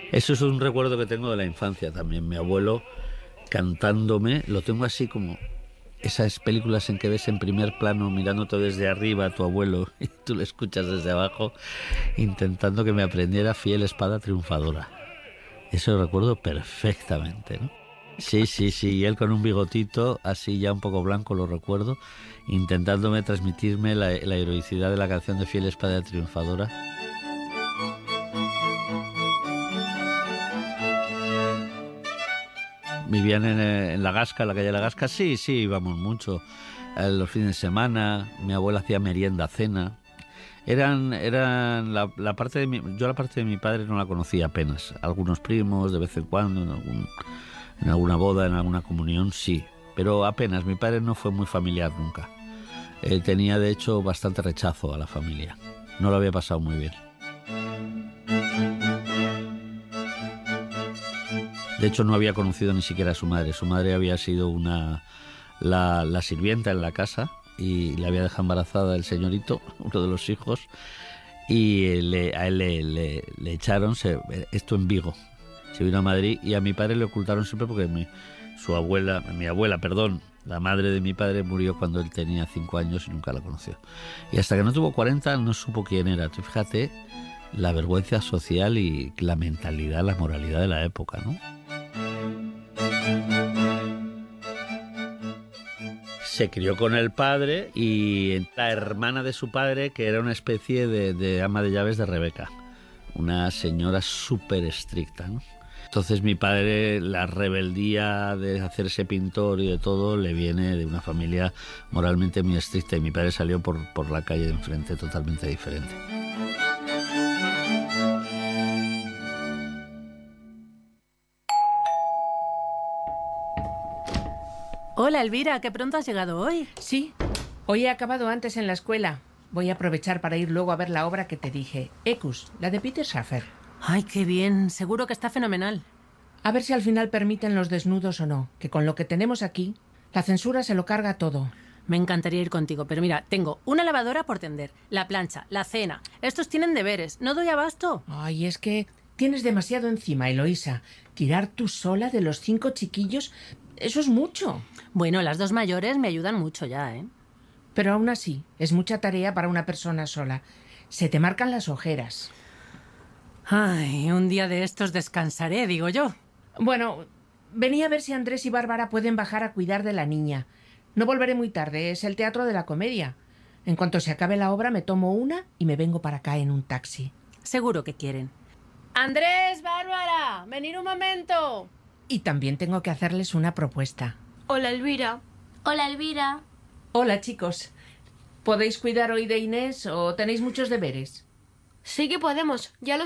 Eso es un recuerdo que tengo de la infancia también. Mi abuelo cantándome, lo tengo así como esas películas en que ves en primer plano mirándote desde arriba a tu abuelo y tú le escuchas desde abajo intentando que me aprendiera Fiel Espada Triunfadora. Eso lo recuerdo perfectamente, ¿no? Sí, sí, sí, y él con un bigotito así ya un poco blanco, lo recuerdo, intentándome transmitirme la heroicidad de la canción de Fiel Espada Triunfadora. Vivían en La Gasca, en la calle La Gasca. Sí, sí, íbamos mucho. Los fines de semana, mi abuela hacía merienda, cena. Eran la parte de yo la parte de mi padre no la conocía apenas. Algunos primos, de vez en cuando, en alguna boda, en alguna comunión, sí. Pero apenas, mi padre no fue muy familiar nunca. Tenía, de hecho, bastante rechazo a la familia. No lo había pasado muy bien. De hecho, no había conocido ni siquiera a su madre. Su madre había sido la sirvienta en la casa y le había dejado embarazada el señorito, uno de los hijos, y a él le echaron, esto en Vigo. Se vino a Madrid y a mi padre le ocultaron siempre porque mi abuela, perdón, la madre de mi padre murió cuando él tenía 5 años y nunca la conoció. Y hasta que no tuvo 40 no supo quién era. Tú fíjate la vergüenza social y la mentalidad, la moralidad de la época, ¿no? Se crió con el padre y la hermana de su padre, que era una especie de ama de llaves de Rebeca, una señora súper estricta, ¿no? Entonces mi padre, la rebeldía de hacerse pintor y de todo, le viene de una familia moralmente muy estricta y mi padre salió por la calle de enfrente totalmente diferente. Hola, Elvira, qué pronto has llegado hoy. Sí, hoy he acabado antes en la escuela. Voy a aprovechar para ir luego a ver la obra que te dije, Ecus, la de Peter Schaffer. Ay, qué bien, seguro que está fenomenal. A ver si al final permiten los desnudos o no, que con lo que tenemos aquí, la censura se lo carga todo. Me encantaría ir contigo, pero mira, tengo una lavadora por tender, la plancha, la cena. Estos tienen deberes, no doy abasto. Ay, es que tienes demasiado encima, Eloísa. Tirar tú sola de los 5 chiquillos, eso es mucho. Bueno, las 2 mayores me ayudan mucho ya, ¿eh? Pero aún así, es mucha tarea para una persona sola. Se te marcan las ojeras. Ay, un día de estos descansaré, digo yo. Bueno, venía a ver si Andrés y Bárbara pueden bajar a cuidar de la niña. No volveré muy tarde, es el Teatro de la Comedia. En cuanto se acabe la obra me tomo una y me vengo para acá en un taxi. Seguro que quieren. Andrés, Bárbara, venid un momento. Y también tengo que hacerles una propuesta. Hola, Elvira. Hola, Elvira. Hola, chicos. ¿Podéis cuidar hoy de Inés o tenéis muchos deberes? Sí que podemos, ya lo